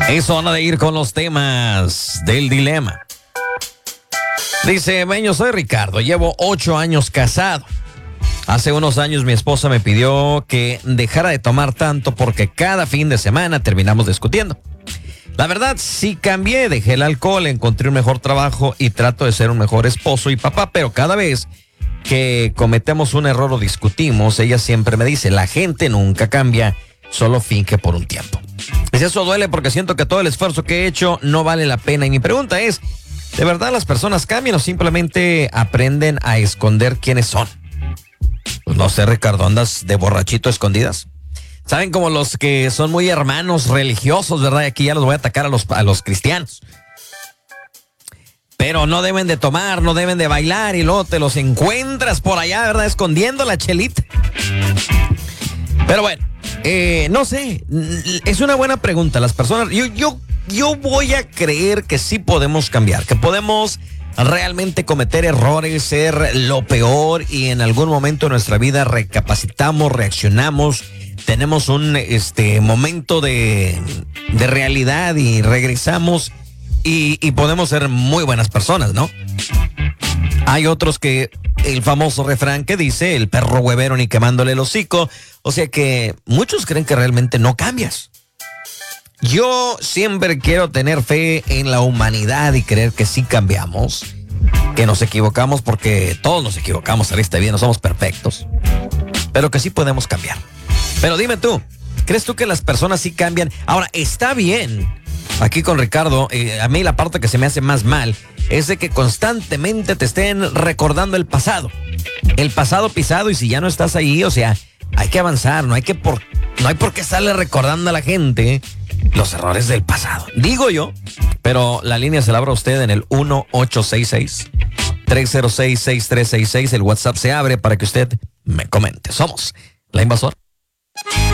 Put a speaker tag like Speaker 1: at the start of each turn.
Speaker 1: Es hora de ir con los temas del dilema. Dice, Meño, soy Ricardo, llevo 8 años casado. Hace unos años mi esposa me pidió que dejara de tomar tanto porque cada fin de semana terminamos discutiendo. La verdad, sí cambié, dejé el alcohol, encontré un mejor trabajo y trato de ser un mejor esposo y papá, pero cada vez que cometemos un error o discutimos, ella siempre me dice, la gente nunca cambia, solo finge por un tiempo. Pues eso duele porque siento que todo el esfuerzo que he hecho no vale la pena. Y mi pregunta es, ¿de verdad las personas cambian o simplemente aprenden a esconder quiénes son? Pues no sé, Ricardo, ¿andas de borrachito a escondidas? ¿Saben como los que son muy hermanos religiosos, verdad? Y aquí ya los voy a atacar a los cristianos. Pero no deben de tomar, no deben de bailar y luego te los encuentras por allá, ¿verdad? Escondiendo la chelita. Pero bueno, no sé, es una buena pregunta. Las personas, yo voy a creer que sí podemos cambiar, que podemos realmente cometer errores, ser lo peor y en algún momento de nuestra vida recapacitamos, reaccionamos, tenemos un momento de realidad y regresamos y podemos ser muy buenas personas, ¿no? Hay otros que el famoso refrán que dice, el perro huevero ni quemándole el hocico, o sea que muchos creen que realmente no cambias. Yo siempre quiero tener fe en la humanidad y creer que sí cambiamos, que nos equivocamos porque todos nos equivocamos, saliste bien, no somos perfectos, pero que sí podemos cambiar. Pero dime tú, ¿crees tú que las personas sí cambian? Ahora, está bien, aquí con Ricardo, a mí la parte que se me hace más mal es de que constantemente te estén recordando el pasado pisado, y si ya no estás ahí, o sea, hay que avanzar, no hay por qué estarle recordando a la gente los errores del pasado. Digo yo, pero la línea se la abra a usted en el 1-866-306-6366. El WhatsApp se abre para que usted me comente. Somos La Invasora.